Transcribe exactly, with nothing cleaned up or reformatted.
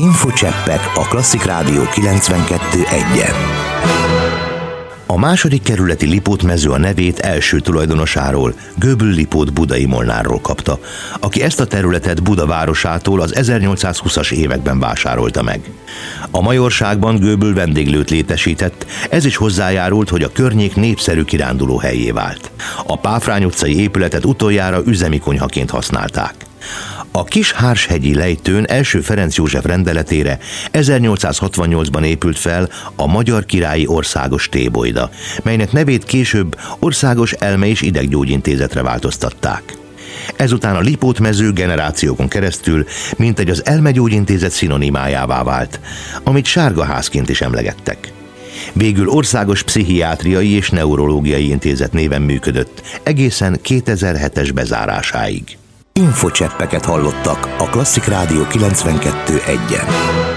Infocseppek a Klasszik Rádió kilencvenkettő egyen. A második kerületi Lipót-mező a nevét első tulajdonosáról, Göböl Lipót budai molnárról kapta, aki ezt a területet Buda városától az ezernyolcszázhúszas években vásárolta meg. A majorságban Göböl vendéglőt létesített, ez is hozzájárult, hogy a környék népszerű kirándulóhellyé vált. A Páfrány utcai épületet utoljára üzemi konyhaként használták. A Kis-Hárshegyi lejtőn első Ferenc József rendeletére ezernyolcszázhatvannyolcban épült fel a Magyar Királyi Országos Tébolyda, melynek nevét később Országos Elme- és Ideggyógyintézetre változtatták. Ezután a Lipót-mező generációkon keresztül mintegy az elmegyógyintézet szinonimájává vált, amit Sárgaházként is emlegettek. Végül Országos Pszichiátriai és Neurológiai Intézet néven működött, egészen kétezer-hetes bezárásáig. Infocseppeket hallottak a Klasszik Rádió kilencvenkettő egyen.